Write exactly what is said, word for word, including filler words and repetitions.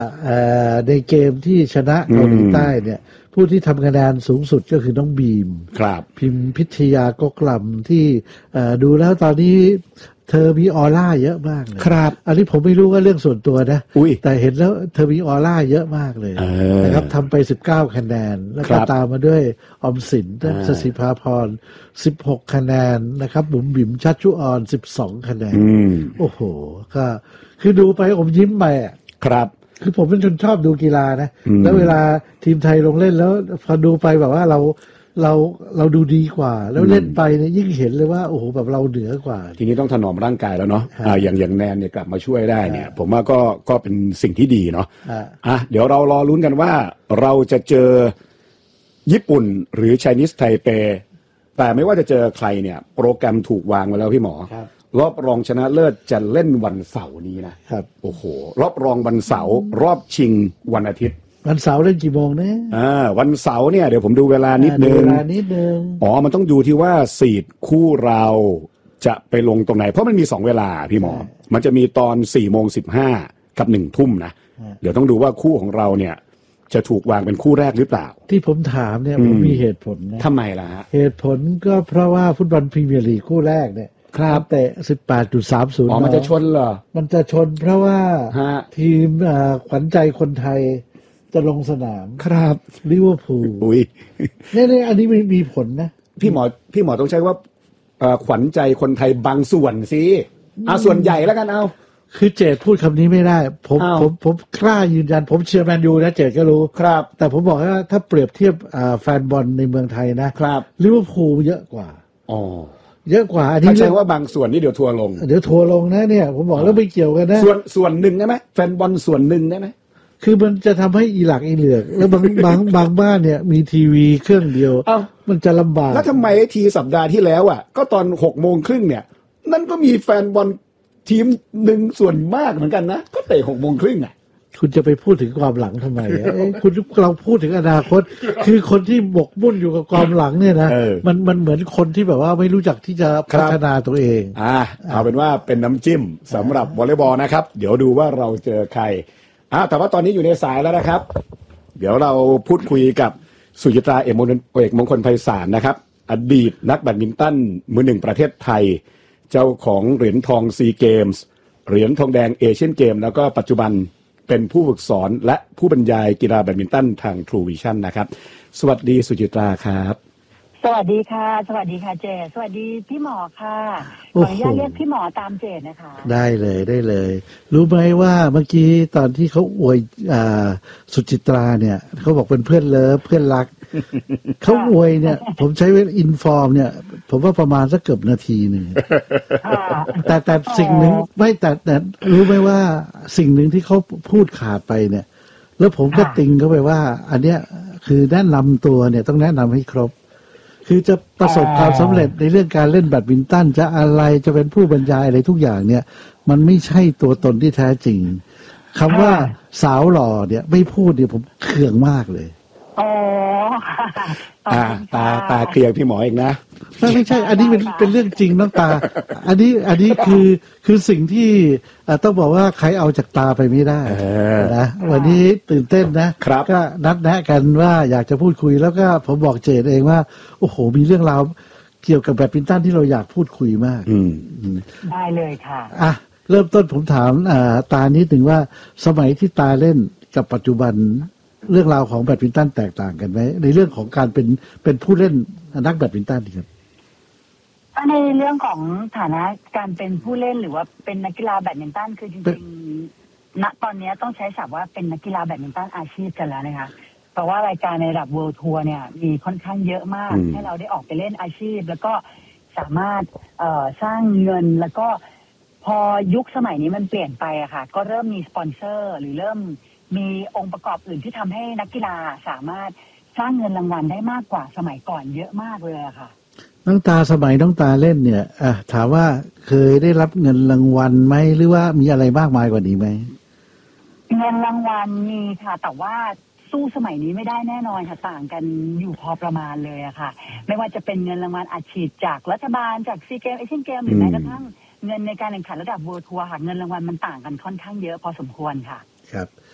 ในเกมที่ชนะเกาหลีใต้เนี่ยผู้ที่ทำคะแนนสูงสุดก็คือน้องบีมครับพิมพิชยากกลำที่ดูแล้วตอนนี้เธอมีออร่าเยอะมากเลยครับอันนี้ผมไม่รู้ว่าเรื่องส่วนตัวนะแต่เห็นแล้วเธอมีออร่าเยอะมากเลยนะครับทำไปสิบเก้าคะแนนแล้วก็ตามมาด้วยออมสินสศิภาพรสิบหกคะแนนนะครับบุ๋มบิ๋มชัชชุออนสิบสองคะแนนโอ้โหก็คือดูไปอมยิ้มไปอ่ะครับคือผมเป็นคนชอบดูกีฬานะแล้วเวลาทีมไทยลงเล่นแล้วพอดูไปแบบว่าเราเราเราดูดีกว่าแล้วเล่นไปเนี่ยยิ่งเห็นเลยว่าโอ้โหแบบเราเหนือกว่าทีนี้ต้องถนอมร่างกายแล้วเนาะอ่าอย่างอย่างแนนเนี่ยกลับมาช่วยได้เนี่ยผมว่าก็ก็เป็นสิ่งที่ดีเนาะอ่ะเดี๋ยวเรารอลุ้นกันว่าเราจะเจอญี่ปุ่นหรือ Chinese Taipei แต่ไม่ว่าจะเจอใครเนี่ยโปรแกรมถูกวางไว้แล้วพี่หมอรอบรองชนะเลิศจะเล่นวันเสาร์นี้นะครับโอ้โหรอบรองวันเสาร์รอบชิงวันอาทิตย์วันเสาร์เล่นกี่โมงนะอ่าวันเสาร์เนี่ยเดี๋ยวผมดูเวลานิดนึงเวลานิดนึงอ๋อมันต้องดูที่ว่าซีดคู่เราจะไปลงตรงไหนเพราะมันมีสองเวลาพี่หมอมันจะมีตอนสี่โมงสิบห้ากับหนึ่งทุ่มนะเดี๋ยวต้องดูว่าคู่ของเราเนี่ยจะถูกวางเป็นคู่แรกหรือเปล่าที่ผมถามเนี่ยผมมีเหตุผลนะทำไมล่ะฮะเหตุผลก็เพราะว่าฟุตบอลพรีเมียร์ลีกคู่แรกเนี่ยครับเตะ สิบแปดจุดสามศูนย์อ๋อมันจะชนเหรอมันจะชนเพราะว่าทีมขวัญใจคนไทยจะลงสนามครับลิเวอร์พูลอุ้ยเนี่ยอันนี้มีมีผลนะพี่หมอพี่หมอต้องใช้ว่าขวัญใจคนไทยบางส่วนสิเอาส่วนใหญ่แล้วกันเอาคือเจดพูดคำนี้ไม่ได้ผมผมผมกล้ายืนยันผมเชียร์แมนยูนะเจดก็รู้ครับแต่ผมบอกว่าถ้าเปรียบเทียบแฟนบอลในเมืองไทยนะครับลิเวอร์พูลเยอะกว่าอ๋อเยอะกว่าอันนี้ถ้าใช่ว่าบางส่วนนี่เดี๋ยวทัวร์ลงเดี๋ยวทัวร์ลงนะเนี่ยผมบอกแล้วไม่เกี่ยวกันนะส่วนส่วนหนึ่งได้ไหมแฟนบอลส่วนหนึ่งได้ไหมคือมันจะทำให้อีหลักอีเหลือกแล้วบางบางบางบ้านเนี่ยมีทีวีเครื่องเดียวมันจะลำบากแล้วทำไมทีสัปดาห์ที่แล้วอ่ะก็ตอนหกโมงครึ่งเนี่ยนั่นก็มีแฟนบอลทีมหนึ่งส่วนมากเหมือนกันนะก็เตะหกโมงครึ่งอ่ะคุณจะไปพูดถึงความหลังทำไมคุณเราพูดถึงอนาคตคือคนที่บกมุ่นอยู่กับความหลังเนี่ยนะมันมันเหมือนคนที่แบบว่าไม่รู้จักที่จะพัฒนาตัวเองอ่าเอาเป็นว่าเป็นน้ำจิ้มสำหรับวอลเลย์บอลนะครับเดี๋ยวดูว่าเราเจอใครอ่าแต่ว่าตอนนี้อยู่ในสายแล้วนะครับเดี๋ยวเราพูดคุยกับสุจิตราเอกมงคลเอกมงคลไพศาลนะครับอดีตนักแบดมินตันมือหนึ่งประเทศไทยเจ้าของเหรียญทองซีเกมส์เหรียญทองแดงเอเชียนเกมแล้วก็ปัจจุบันเป็นผู้ฝึกสอนและผู้บรรยายกีฬาแบดมินตันทาง True Vision นะครับสวัสดีสุจิตราครับสวัสดีค่ะสวัสดีค่ะเจสวัสดีพี่หมอค่ะขออนุญาตเรียกพี่หมอตามเจนะคะได้เลยได้เลยรู้ไหมว่าเมื่อกี้ตอนที่เขาอวยอ่าสุจิตราเนี่ยเขาบอกเป็นเพื่อนเลิฟเพื่อนรักเขาอวยเนี่ยผมใช้เวลาอินฟอร์มเนี่ยผมว่าประมาณสักเกือบนาทีหนึ่งแต่แต่สิ่งหนึ่งไม่แต่แต่รู้ไหมว่าสิ่งหนึ่งที่เขาพูดขาดไปเนี่ยแล้วผมก็ติงเขาไปว่าอันเนี้ยคือแนะนำตัวเนี่ยต้องแนะนำให้ครบคือจะประสบความสำเร็จในเรื่องการเล่นแบดมินตันจะอะไรจะเป็นผู้บรรยายอะไรทุกอย่างเนี่ยมันไม่ใช่ตัวตนที่แท้จริงคำว่าสาวหล่อเนี่ยไม่พูดเนี่ยผมเคืองมากเลยอ๋อตาตาตาเคลียร์พี่หมอเองนะไม่ไม่ใช่อันนี้เป็นเป็นเรื่องจริงน้องตาอันนี้อันนี้คือคือสิ่งที่ต้องบอกว่าใครเอาจากตาไปไม่ได้นะวันนี้ตื่นเต้นนะก็นัดแนะกันว่าอยากจะพูดคุยแล้วก็ผมบอกเจดเองว่าโอ้โหมีเรื่องราวเกี่ยวกับแบดมินตันที่เราอยากพูดคุยมากได้เลยค่ะอ่ะเริ่มต้นผมถามตานิดหนึ่งว่าสมัยที่ตาเล่นกับปัจจุบันเรื่องราวของแบดมินตันแตกต่างกันไหมในเรื่องของการเป็นเป็นผู้เล่นนักแบดมินตันครับในเรื่องของฐานะการเป็นผู้เล่นหรือว่าเป็นนักกีฬาแบดมินตันคือจริงๆณตอนนี้ต้องใช้ศัพท์ว่าเป็นนักกีฬาแบดมินตันอาชีพกันแล้วนะคะเพราะว่ารายการในระดับ World Tour เนี่ยมีค่อนข้างเยอะมากให้เราได้ออกไปเล่นอาชีพแล้วก็สามารถเอ่อสร้างเงินแล้วก็พอยุคสมัยนี้มันเปลี่ยนไปอะค่ะก็เริ่มมีสปอนเซอร์หรือเริ่มมีองค์ประกอบอื่นที่ทำให้นักกีฬาสามารถสร้างเงินรางวัลได้มากกว่าสมัยก่อนเยอะมากเลยอะค่ะน้องตาสมัยน้องตาเล่นเนี่ยอ่ะถามว่าเคยได้รับเงินรางวัลไหมหรือว่ามีอะไรมากมายกว่านี้ไหมเงินรางวัลมีค่ะแต่ว่าสู้สมัยนี้ไม่ได้แน่นอนค่ะต่างกันอยู่พอประมาณเลยอะค่ะไม่ว่าจะเป็นเงินรางวัลอัดฉีดจากรัฐบาลจากซีเกมเอเชียนเกมหรือแม้กระทั่งเงินในการแข่งขันระดับ World Tour ค่ะเงินรางวัลมันต่างกันค่อนข้างเยอะพอสมควรค่ะครับ